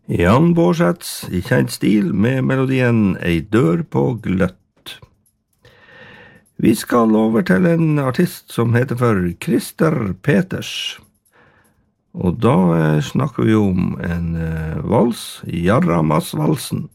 Jan Bårdsets I kjent stil med melodien Ei dør på gløtt. Vi skal over til en artist som heter for Christer Peters. Og da snakker vi om en vals, Jarramas-valsen.